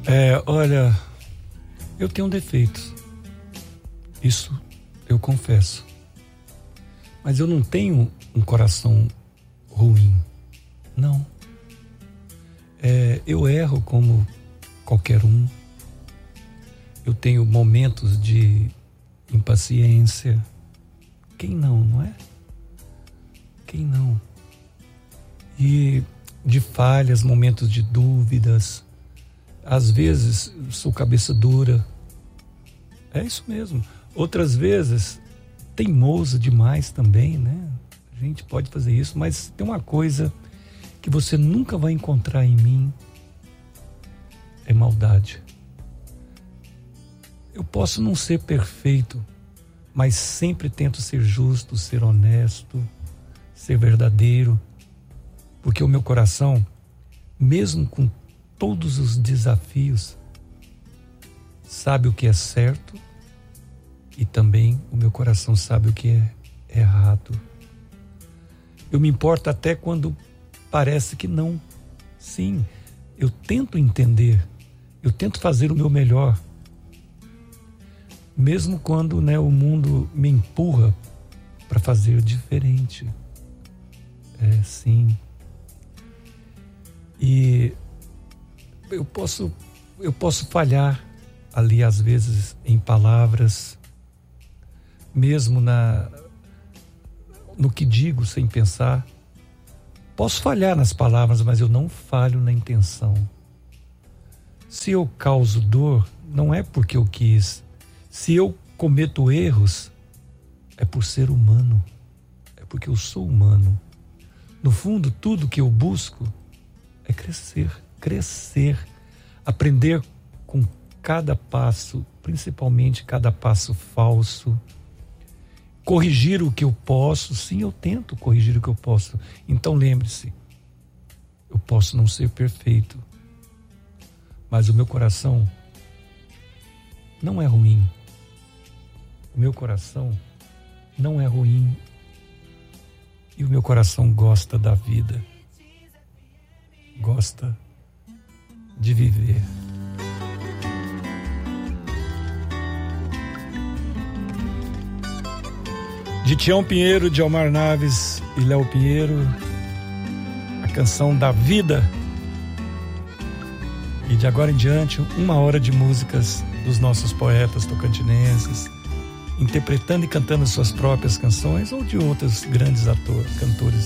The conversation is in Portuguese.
Olha, eu tenho defeitos. Isso eu confesso. Mas eu não tenho um coração ruim. Não. Eu erro como qualquer um. Eu tenho momentos de impaciência. Quem não, não é? Quem não? E de falhas, momentos de dúvidas. Às vezes sou cabeça dura. É isso mesmo. Outras vezes teimoso demais também, né? A gente pode fazer isso, mas tem uma coisa que você nunca vai encontrar em mim, é maldade. Eu posso não ser perfeito, mas sempre tento ser justo, ser honesto, ser verdadeiro, porque o meu coração, mesmo com todos os desafios, sabe o que é certo e também o meu coração sabe o que é errado. Eu me importo até quando parece que não. Sim, eu tento entender, eu tento fazer o meu melhor, mesmo quando, o mundo me empurra para fazer diferente. Sim. E eu posso falhar ali às vezes em palavras, mesmo no que digo sem pensar. Posso falhar nas palavras, mas eu não falho na intenção. Se eu causo dor, não é porque eu quis. Se eu cometo erros, é por ser humano. É porque eu sou humano. No fundo, tudo que eu busco é crescer, aprender com cada passo, principalmente cada passo falso. Corrigir o que eu posso, sim, eu tento corrigir o que eu posso. Então lembre-se, eu posso não ser perfeito, mas o meu coração não é ruim. O meu coração não é ruim e o meu coração gosta da vida, gosta de viver. De Tião Pinheiro, de Almar Naves e Léo Pinheiro, a canção da vida. E de agora em diante, 1 hora de músicas dos nossos poetas tocantinenses, interpretando e cantando suas próprias canções ou de outros grandes cantores